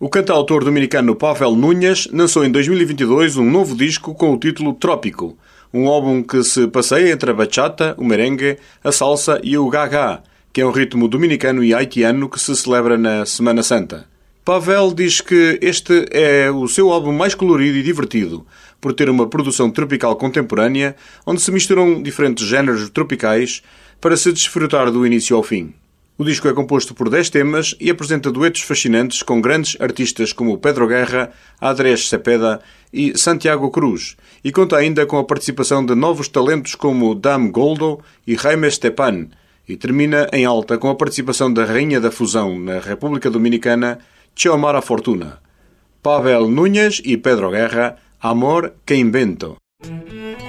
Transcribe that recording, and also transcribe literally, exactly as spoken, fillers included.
O cantautor dominicano Pavel Núñez lançou em dois mil e vinte e dois um novo disco com o título Trópico, um álbum que se passeia entre a bachata, o merengue, a salsa e o gaga, que é um ritmo dominicano e haitiano que se celebra na Semana Santa. Pavel diz que este é o seu álbum mais colorido e divertido, por ter uma produção tropical contemporânea, onde se misturam diferentes géneros tropicais para se desfrutar do início ao fim. O disco é composto por dez temas e apresenta duetos fascinantes com grandes artistas como Pedro Guerra, Andrés Cepeda e Santiago Cruz, e conta ainda com a participação de novos talentos como Dam Goldo e Jaime Stepan, e termina em alta com a participação da rainha da fusão na República Dominicana, Xiomara Fortuna. Pavel Núñez e Pedro Guerra, Amor que Invento.